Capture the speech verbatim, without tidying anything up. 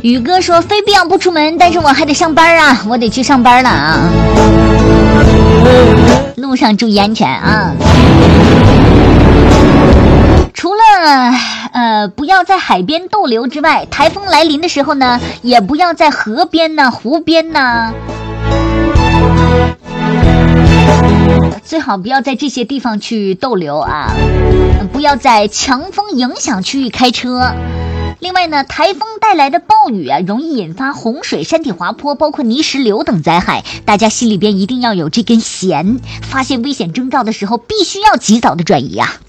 宇哥说非必要不出门，但是我还得上班啊，我得去上班了啊。路上注意安全啊。除了呃不要在海边逗留之外，台风来临的时候呢，也不要在河边呢、湖边呢，最好不要在这些地方去逗留啊，不要在强风影响区域开车。另外呢，台风带来的暴雨啊，容易引发洪水、山体滑坡，包括泥石流等灾害。大家心里边一定要有这根弦，发现危险征兆的时候，必须要及早的转移啊。